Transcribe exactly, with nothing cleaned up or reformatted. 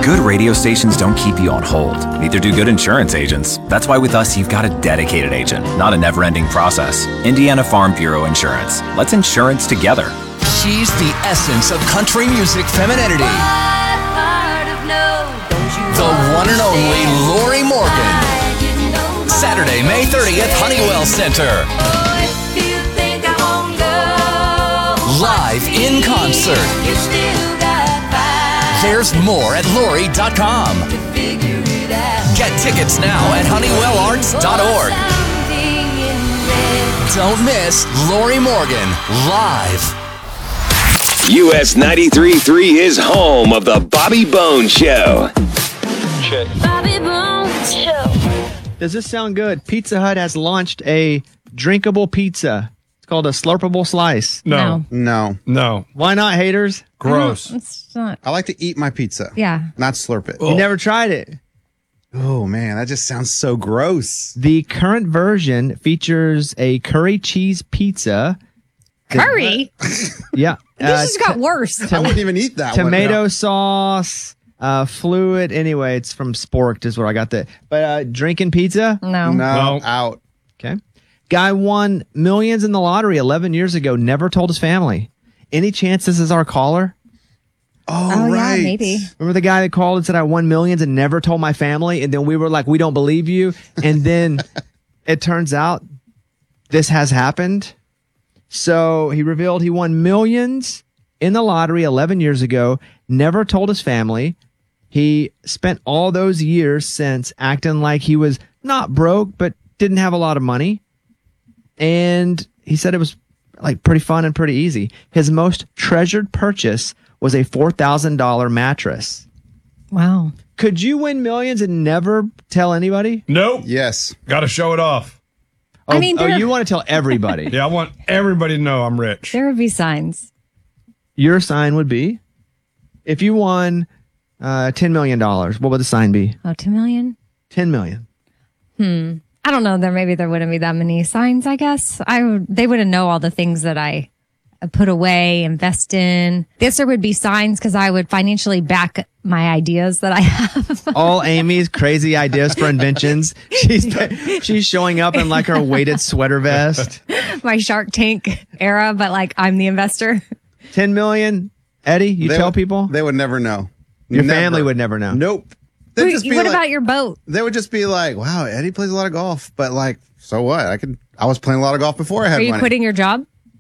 Good radio stations don't keep you on hold. Neither do good insurance agents. That's why with us, you've got a dedicated agent, not a never-ending process. Indiana Farm Bureau Insurance. Let's insurance together. She's the essence of country music femininity. The one and only Lori Morgan. Saturday, May thirtieth, Honeywell Center. Live in concert. There's more at Lori dot com. Get tickets now at honeywell arts dot org. Don't miss Lori Morgan live. U S ninety-three point three is home of the Bobby Bones Show. Check. Bobby Bones Show. Does this sound good? Pizza Hut has launched a drinkable pizza. It's called a slurpable slice. No. No. No. Why not, haters? Gross. It's not. I like to eat my pizza. Yeah. Not slurp it. You never tried it. Oh, man. That just sounds so gross. The current version features a curry cheese pizza. Curry? Yeah. This uh, just got worse. I wouldn't even eat that tomato one. sauce, uh, fluid. Anyway, it's from Sporked is where I got that. But uh, drinking pizza? No. No, No. out. Okay. Guy won millions in the lottery eleven years ago, never told his family. Any chance this is our caller? Oh, Oh, right. yeah, maybe. Remember the guy that called and said, I won millions and never told my family? And then we were like, we don't believe you. And then it turns out this has happened. So he revealed he won millions in the lottery eleven years ago, never told his family. He spent all those years since acting like he was not broke, but didn't have a lot of money. And he said it was like pretty fun and pretty easy. His most treasured purchase was a four thousand dollars mattress. Wow. Could you win millions and never tell anybody? Nope. Yes. Got to show it off. Oh, I mean, oh there- you want to tell everybody. Yeah, I want everybody to know I'm rich. There would be signs. Your sign would be, if you won uh, ten million dollars, what would the sign be? Oh, two million? ten million dollars. I don't know. There maybe there wouldn't be that many signs, I guess. I would, they wouldn't know all the things that I put away, invest in. This there would be signs because I would financially back my ideas that I have. All Amy's crazy ideas for inventions. She's she's showing up in like her weighted sweater vest. My Shark Tank era, but like I'm the investor. ten million dollars. Eddie, you They tell would- people? They would never know. Your Never. family would never know. Nope. They'd Wait, just be what like- about your boat? They would just be like, wow, Eddie plays a lot of golf. But like, so what? I could. I was playing a lot of golf before I had Are you money. quitting your job?